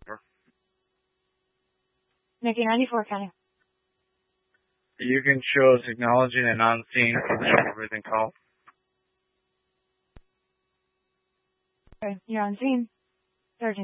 Nikki 94 County. You can show us acknowledging and on scene for everything call. Okay, you're on scene. Surgeon.